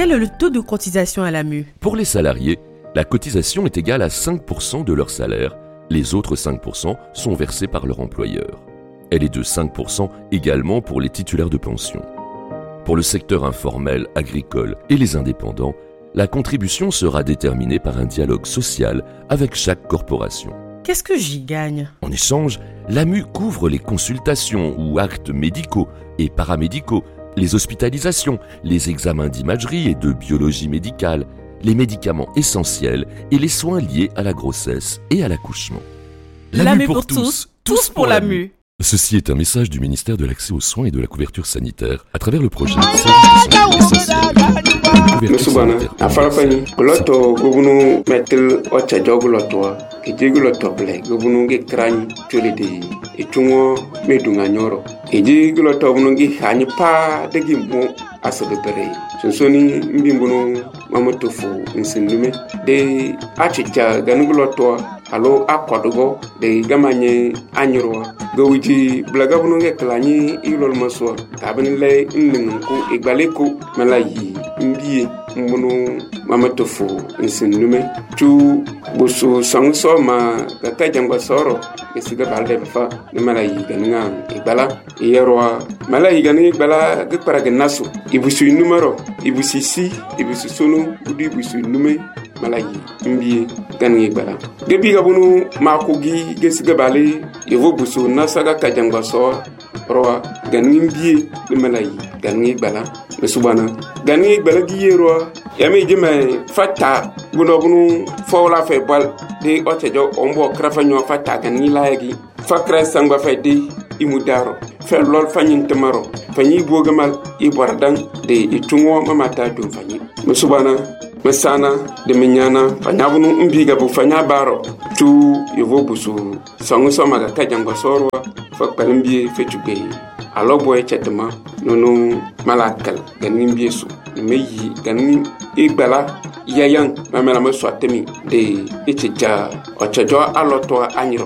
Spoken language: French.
Quel est le taux de cotisation à l'AMU? Pour les salariés, la cotisation est égale à 5% de leur salaire. Les autres 5% sont versés par leur employeur. Elle est de 5% également pour les titulaires de pension. Pour le secteur informel, agricole et les indépendants, la contribution sera déterminée par un dialogue social avec chaque corporation. Qu'est-ce que j'y gagne? En échange, l'AMU couvre les consultations ou actes médicaux et paramédicaux, les hospitalisations, les examens d'imagerie et de biologie médicale, les médicaments essentiels et les soins liés à la grossesse et à l'accouchement. L'AMU pour tous, tous pour l'AMU. Ceci est un message du ministère de l'Accès aux soins et de la couverture sanitaire à travers le projet Service de santé essentiel. Musubana afarafani loto gubunu metel ocha jogloto ejigloto ble gubunu ge krani tolede etungo medunga nyoro ejigloto bunu ge hani pa degi mo asabe bere sonsoni mbimbuno mamotofu nsindume de achicha ganugloto alo akwadogo de gamanye anyro gawiji blaga bunu ge klani ilol maswa tabin le nningu igbaleko malayi mbiye mbunu mamatofu nsindume tu busu sangso ma gata jangwa soro esiga balde fa ne malayi ganinga igbala yerwa malayi ganinga igbala ge paraga naso ibusu numero ibusu si ibusu sonu udi ibusu nume malayi mbiye ganinga igbala gebi gabunu makogi gesiga bale yevo busu nasaga kajangwa so roa ganinga mbiye ne malayi ganinga igbala mesubana ganinga igbala giyero yami jime fata bunu fawla fe bal de otejo ombo krafa nyo fata gani laagi fakra sangba fe de imudaro fe lol fanyin temaro fanyi bogamal ibordan de itungo mamata dum fanyi musubana mesana de menyana fanyabunu mbiga bu fanya baro tu yevo busu sangu somaga kajangba sorwa fakpalimbi fetugbe alo boy chetma nono malakal ganin biesu meyi ganin igbala yayan mamela maswatemi de echeja ochejo aloto anyiro